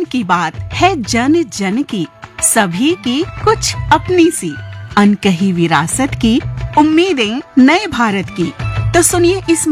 की बात है जन जन की, सभी की कुछ अपनी सी, अनकही विरासत की, उम्मीदें नए भारत की। तो सुनिए इस